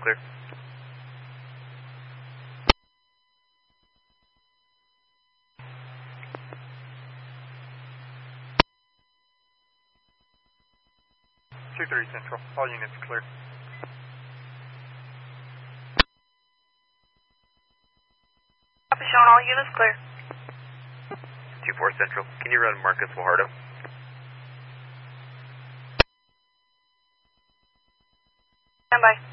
clear. 2-3 Central, all units clear. Copy, showing all units clear. 2-4 Central, can you run Marcus Fajardo? Stand by.